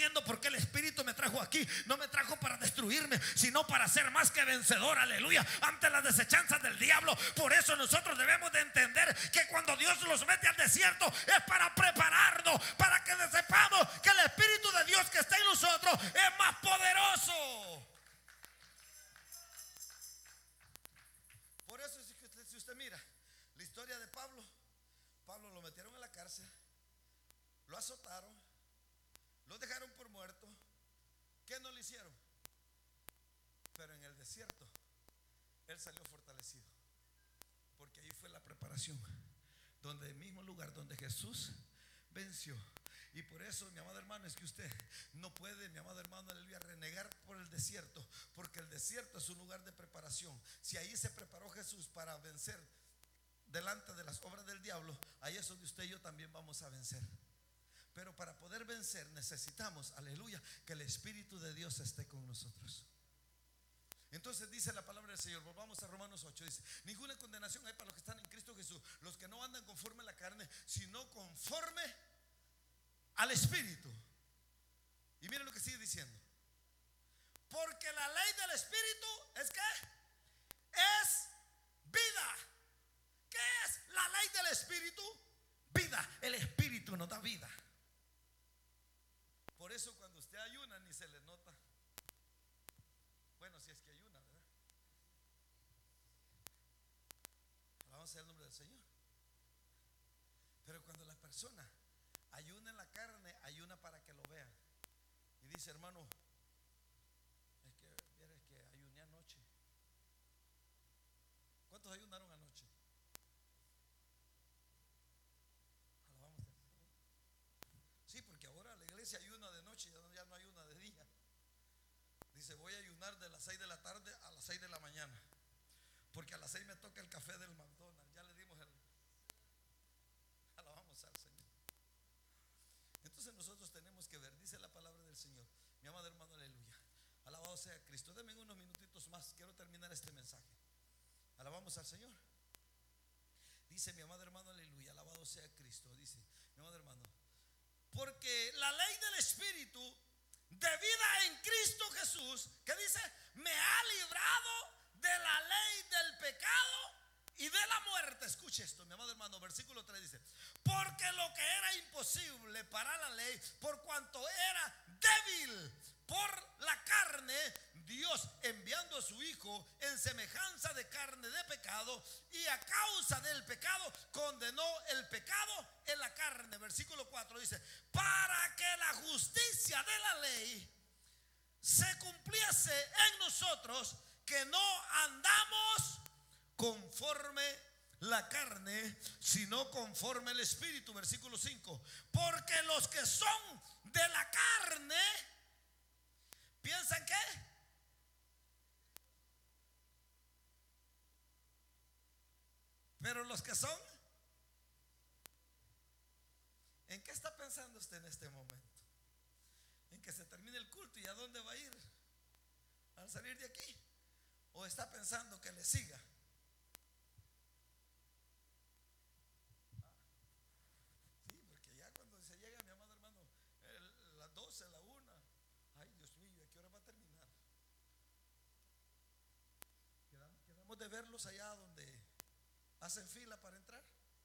entiendo por qué el Espíritu me trajo aquí. No me trajo para destruirme, sino para ser más que vencedor, aleluya, ante las desechanzas del diablo. Por eso nosotros debemos de entender que cuando Dios los mete al desierto es para prepararnos, para que sepamos que el Espíritu de Dios que está en nosotros es más poderoso. Por eso si usted mira la historia de Pablo lo metieron en la cárcel, lo azotaron, lo dejaron por muerto. ¿Qué no le hicieron? Pero en el desierto él salió fortalecido, porque ahí fue la preparación, donde el mismo lugar donde Jesús venció. Y por eso, mi amado hermano, es que usted no puede, mi amado hermano, aleluya, renegar por el desierto, porque el desierto es un lugar de preparación. Si ahí se preparó Jesús para vencer delante de las obras del diablo, ahí es donde usted y yo también vamos a vencer. Pero para poder vencer necesitamos, aleluya, que el Espíritu de Dios esté con nosotros. Entonces dice la palabra del Señor, volvamos a Romanos 8, dice: ninguna condenación hay para los que están en Cristo Jesús, los que no andan conforme a la carne, sino conforme al Espíritu. Y miren lo que sigue diciendo: porque la ley del Espíritu es ¿qué? Es vida. ¿Qué es la ley del Espíritu? Vida. El Espíritu nos da vida. Por eso cuando usted ayuna ni se le nota. Bueno, si es que ayuna, ¿verdad? Alabamos el nombre del Señor. Pero cuando la persona ayuna en la carne, ayuna para que lo vean. Y dice: hermano, es que ayuné anoche. ¿Cuántos ayunaron anoche? Alabamos al Señor. Sí, porque ahora la iglesia ayuna de noche, ya no ayuna de día. Dice: voy a ayunar de las 6 de la tarde a las 6 de la mañana, porque a las 6 me toca el café del McDonald's. Ya le dimos el... Alabamos al Señor. Entonces nosotros tenemos que ver, dice la palabra del Señor, mi amado hermano, aleluya, alabado sea Cristo. Denme unos minutitos más, quiero terminar este mensaje. Alabamos al Señor. Dice mi amado hermano, aleluya, alabado sea Cristo. Dice mi amado hermano: porque la ley del Espíritu de vida en Cristo Jesús, que dice, me ha librado de la ley del pecado y de la muerte. Escuche esto, mi amado hermano, versículo 3 dice: porque lo que era imposible para la ley, por cuanto era débil por la carne, Dios, enviando a su Hijo en semejanza de carne de pecado, y a causa del pecado condenó el pecado en la carne. Versículo 4 dice: para que la justicia de la ley se cumpliese en nosotros, que no andamos conforme la carne, sino conforme el Espíritu. Versículo 5: porque los que son de la carne piensan que pero los que son, ¿en qué está pensando usted en este momento? ¿En que se termine el culto y a dónde va a ir al salir de aquí? ¿O está pensando que le siga? Sí, porque ya cuando se llega, mi amado hermano, las 12, la 1, ay Dios mío, ¿a qué hora va a terminar? Quedamos de verlos allá donde hacen fila para entrar.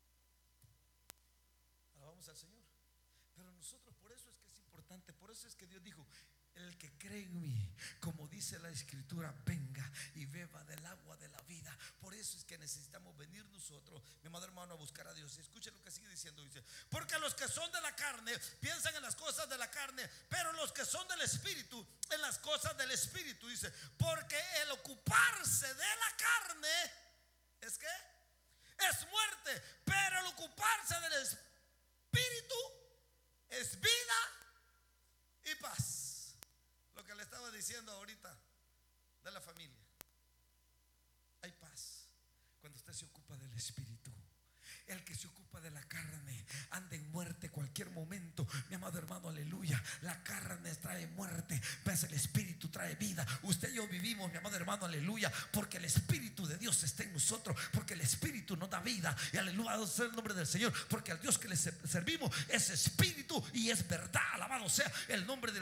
Alabamos al Señor. Pero nosotros, por eso es que es importante, por eso es que Dios dijo: el que cree en mí, como dice la Escritura, venga y beba del agua de la vida. Por eso es que necesitamos venir nosotros, mi amado hermano, a buscar a Dios. Y escuche lo que sigue diciendo, dice: porque los que son de la carne piensan en las cosas de la carne, pero los que son del Espíritu en las cosas del Espíritu. Dice: porque el ocuparse de la carne es que es muerte, pero el ocuparse del Espíritu es vida y paz. Lo que le estaba diciendo ahorita de la familia, hay paz cuando usted se ocupa del Espíritu. El que se ocupa de la carne anda en muerte cualquier momento, mi amado hermano, aleluya. La carne trae muerte, pero el Espíritu trae vida. Usted y yo vivimos, mi amado hermano, aleluya, porque el Espíritu de Dios está en nosotros, porque el Espíritu nos da vida. Y aleluya, alabado sea el nombre del Señor, porque al Dios que le servimos es Espíritu y es verdad. Alabado sea el nombre del